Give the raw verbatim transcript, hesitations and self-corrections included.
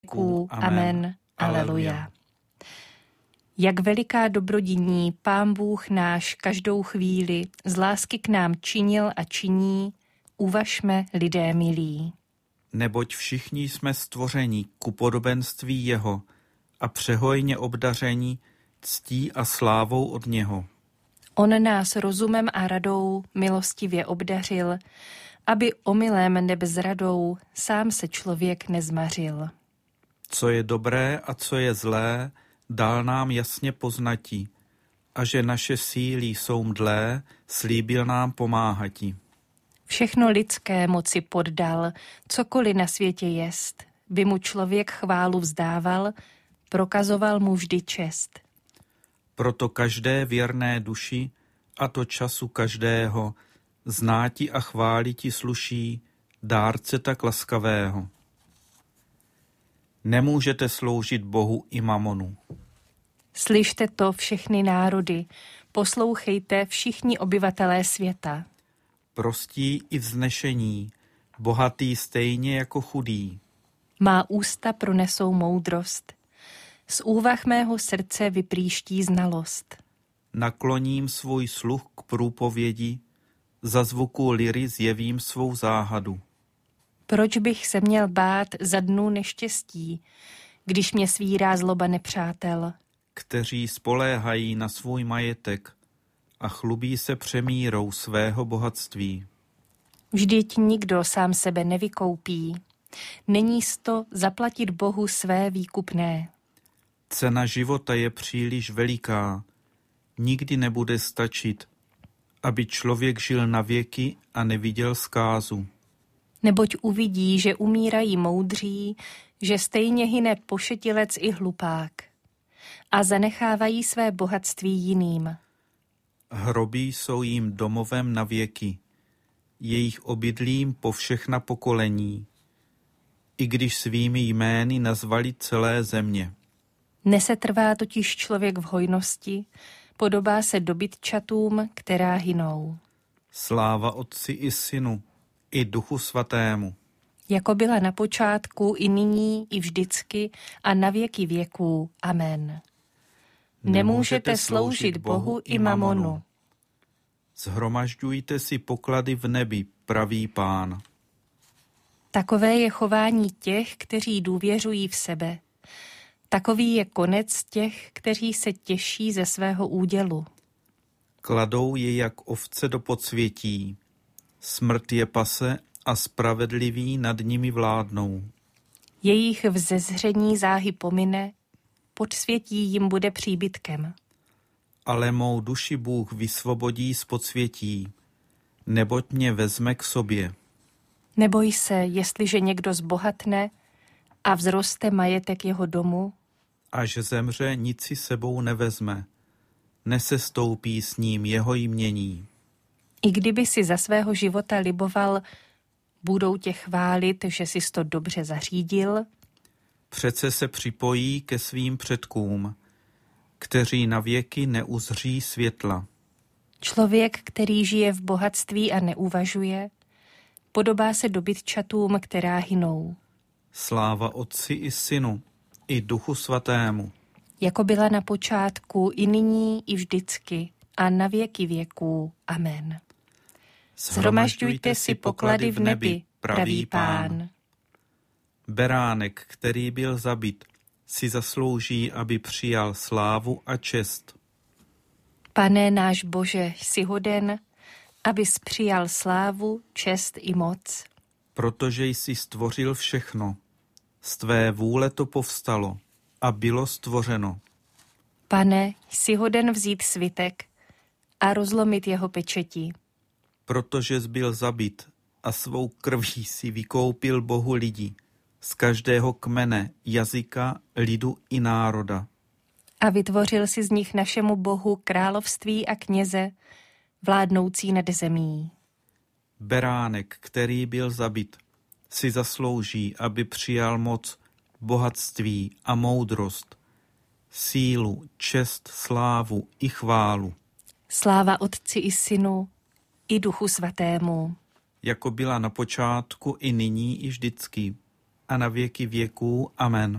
věků. Amen. Aleluja. Jak veliká dobrodiní Pán Bůh náš každou chvíli z lásky k nám činil a činí, uvažme, lidé milí. Neboť všichni jsme stvoření ku podobenství jeho a přehojně obdaření ctí a slávou od něho. On nás rozumem a radou milostivě obdařil, aby omylem neb zradou sám se člověk nezmařil. Co je dobré a co je zlé, dal nám jasně poznatí, a že naše síly jsou mdlé, slíbil nám pomáhati. Všechno lidské moci poddal, cokoliv na světě jest, by mu člověk chválu vzdával, prokazoval mu vždy čest. Proto každé věrné duši, a to času každého, znáti a chváli ti sluší, dárce tak laskavého. Nemůžete sloužit Bohu i mamonu. Slyšte to všechny národy, poslouchejte všichni obyvatelé světa. Prostí i vznešení, bohatý stejně jako chudý. Má ústa pronesou moudrost, z úvah mého srdce vyprýští znalost. Nakloním svůj sluch k průpovědi, za zvuku liry zjevím svou záhadu. Proč bych se měl bát za dnů neštěstí, když mě svírá zloba nepřátel? Kteří spoléhají na svůj majetek a chlubí se přemírou svého bohatství. Vždyť nikdo sám sebe nevykoupí, není sto zaplatit Bohu své výkupné. Cena života je příliš veliká, nikdy nebude stačit, aby člověk žil na věky a neviděl zkázu. Neboť uvidí, že umírají moudří, že stejně hyne pošetilec i hlupák a zanechávají své bohatství jiným. Hroby jsou jim domovem na věky, jejich obydlím po všechna pokolení, i když svými jmény nazvali celé země. Nesetrvá totiž člověk v hojnosti, podobá se dobytčatům, která hynou. Sláva Otci i Synu, i Duchu Svatému. Jako byla na počátku, i nyní, i vždycky, a na věky věků. Amen. Nemůžete sloužit Bohu i mamonu. Shromažďujte si poklady v nebi, pravý Pán. Takové je chování těch, kteří důvěřují v sebe. Takový je konec těch, kteří se těší ze svého údělu. Kladou je jak ovce do podsvětí. Smrt je pase a spravedliví nad nimi vládnou. Jejich vzezření záhy pomine, podsvětí jim bude příbytkem. Ale mou duši Bůh vysvobodí z podsvětí, neboť mě vezme k sobě. Neboj se, jestliže někdo zbohatne a vzroste majetek jeho domu, až zemře, nic si sebou nevezme, nesestoupí s ním jeho jmění. I kdyby si za svého života liboval, budou tě chválit, že jsi to dobře zařídil. Přece se připojí ke svým předkům, kteří na věky neuzří světla. Člověk, který žije v bohatství a neuvažuje, podobá se dobytčatům, která hynou. Sláva Otci i Synu, i Duchu Svatému. Jako byla na počátku, i nyní, i vždycky, a na věky věků. Amen. Shromažďujte si poklady v nebi, pravý Pán. Beránek, který byl zabit, si zaslouží, aby přijal slávu a čest. Pane náš Bože, jsi hoden, abys přijal slávu, čest i moc. Protože jsi stvořil všechno, z tvé vůle to povstalo a bylo stvořeno. Pane, jsi hoden vzít svitek a rozlomit jeho pečeti. Protože jsi byl zabit a svou krví si vykoupil Bohu lidi, z každého kmene, jazyka, lidu i národa. A vytvořil si z nich našemu Bohu království a kněze, vládnoucí nad zemí. Beránek, který byl zabit, si zaslouží, aby přijal moc, bohatství a moudrost, sílu, čest, slávu i chválu. Sláva Otci i Synu, i Duchu Svatému. Jako byla na počátku, i nyní, i vždycky, a na věky věků. Amen.